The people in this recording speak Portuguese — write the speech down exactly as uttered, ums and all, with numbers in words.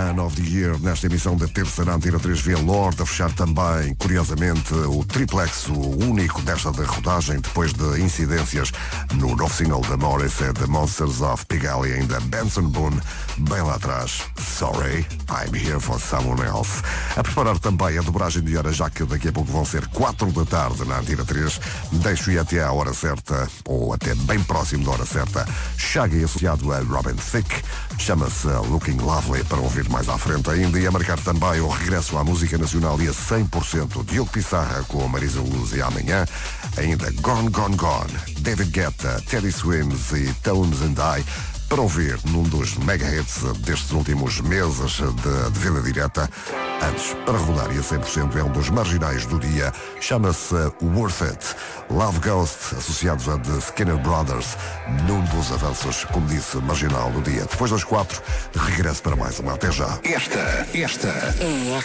Man of the Year, nesta emissão da terça na Antena três vê Lorde a fechar também, curiosamente, o triplex, o único desta da rodagem, depois de incidências no novo single da Morrissey, The Monsters of Pigalle, ainda Benson Boone, bem lá atrás. Sorry, I'm here for someone else. A preparar também a dobragem de hora, já que daqui a pouco vão ser quatro da tarde na Antena três. Deixo-e até à hora certa, ou até bem próximo da hora certa. Shaggy associado a Robin Thicke, chama-se Looking Lovely, para ouvir mais à frente ainda, e a marcar também o regresso à música nacional e a cem por cento Diogo Pissarra com a Marisa Luz, e amanhã ainda Gone Gone Gone, David Guetta, Teddy Swims e Tones and I, para ouvir num dos mega hits destes últimos meses de, de vida direta. Antes, para rodar e a cem por cento, é um dos marginais do dia, chama-se Worth It. Love Ghost, associados a The Skinner Brothers, num dos avanços, como disse, marginal do dia. Depois das quatro, regresso para mais uma. Até já. Esta, esta é